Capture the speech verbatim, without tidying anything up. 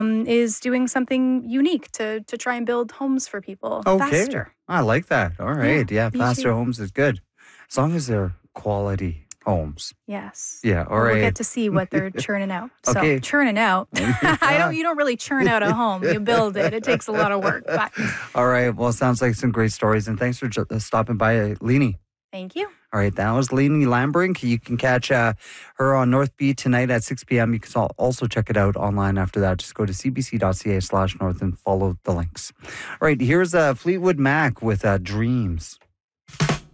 um, is doing something unique to to try and build homes for people Okay. faster. I like that. All Yeah, right. Yeah, me faster too. homes is good. As long as they're quality homes. Yes. Yeah, all Well, we'll right. get to see what they're churning out. So, Okay. churning out. I Yeah. don't you don't really churn out a home. You build it. It takes a lot of work, but All right. Well, sounds like some great stories. And thanks for ju- uh, stopping by, uh, Leanie. thank you. All right. That was Leanie Lambrink. You can catch uh, her on North Beat tonight at six p.m. You can al- also check it out online after that. Just go to cbc.ca slash north and follow the links. All right. Here's uh, Fleetwood Mac with uh, Dreams.